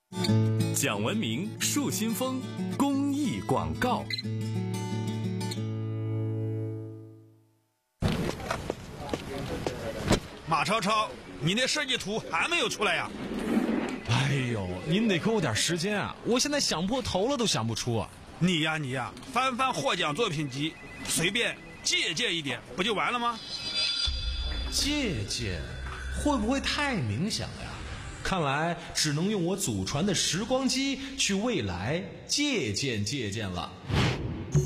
讲文明树新风公益广告。 马超超，你那设计图还没有出来呀？ 哎呦，您得给我点时间啊！我现在想破头了都想不出啊！ 你呀，翻翻获奖作品集，随便借鉴一点，不就完了吗？ 借鉴会不会太冥想呀？看来只能用我祖传的时光机去未来借鉴了。